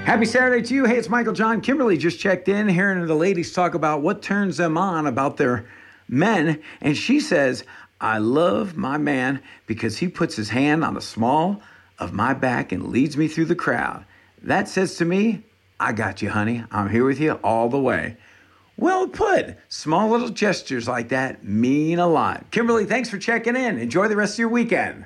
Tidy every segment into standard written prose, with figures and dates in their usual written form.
Happy Saturday to you. Hey, it's Michael John. Kimberly just checked in, hearing the ladies talk about what turns them on about their men. And she says, I love my man because he puts his hand on the small of my back and leads me through the crowd. That says to me, I got you, honey. I'm here with you all the way. Well put. Small little gestures like that mean a lot. Kimberly, thanks for checking in. Enjoy the rest of your weekend.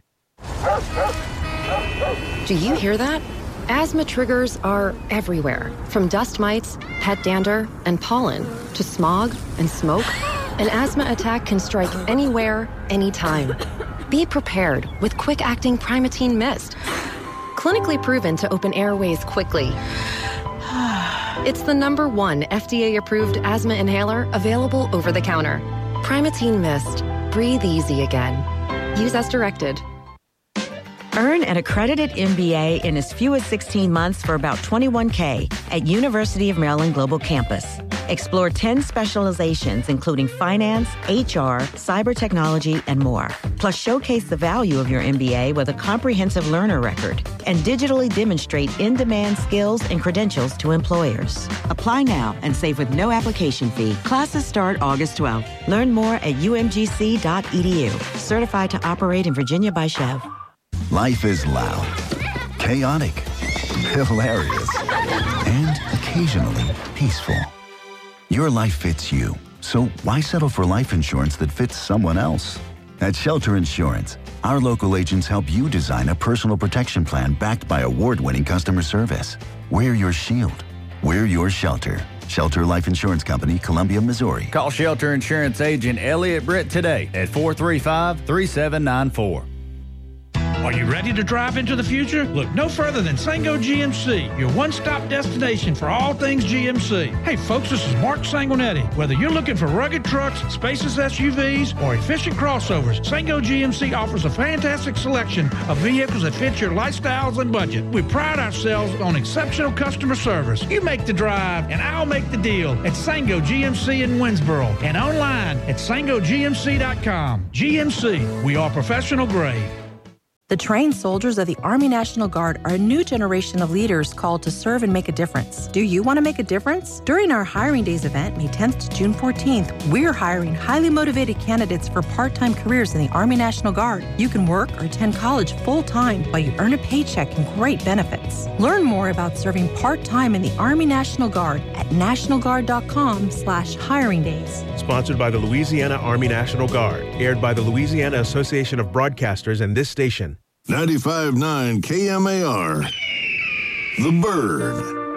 Do you hear that? Asthma triggers are everywhere, from dust mites, pet dander, and pollen, to smog and smoke. An asthma attack can strike anywhere, anytime. Be prepared with quick-acting Primatene Mist. Clinically proven to open airways quickly. It's the #1 FDA-approved asthma inhaler available over the counter. Primatene Mist. Breathe easy again. Use as directed. Earn an accredited MBA in as few as 16 months for about $21K at University of Maryland Global Campus. Explore 10 specializations, including finance, HR, cyber technology, and more. Plus, showcase the value of your MBA with a comprehensive learner record and digitally demonstrate in-demand skills and credentials to employers. Apply now and save with no application fee. Classes start August 12th. Learn more at umgc.edu. Certified to operate in Virginia by Chev. Life is loud, chaotic, hilarious, and occasionally peaceful. Your life fits you, so why settle for life insurance that fits someone else? At Shelter Insurance, our local agents help you design a personal protection plan backed by award-winning customer service. We're your shield. We're your shelter. Shelter Life Insurance Company, Columbia, Missouri. Call Shelter Insurance agent Elliot Britt today at 435-3794. Are you ready to drive into the future? Look no further than Sango GMC, your one-stop destination for all things GMC. Hey folks, this is Mark Sanguinetti. Whether you're looking for rugged trucks, spacious SUVs, or efficient crossovers, Sango GMC offers a fantastic selection of vehicles that fit your lifestyles and budget. We pride ourselves on exceptional customer service. You make the drive, and I'll make the deal at Sango GMC in Winsboro and online at sangogmc.com. GMC, we are professional grade. The trained soldiers of the Army National Guard are a new generation of leaders called to serve and make a difference. Do you want to make a difference? During our Hiring Days event, May 10th to June 14th, we're hiring highly motivated candidates for part-time careers in the Army National Guard. You can work or attend college full-time while you earn a paycheck and great benefits. Learn more about serving part-time in the Army National Guard at nationalguard.com/hiring days. Sponsored by the Louisiana Army National Guard. Aired by the Louisiana Association of Broadcasters and this station. 95.9 KMAR. The Bird.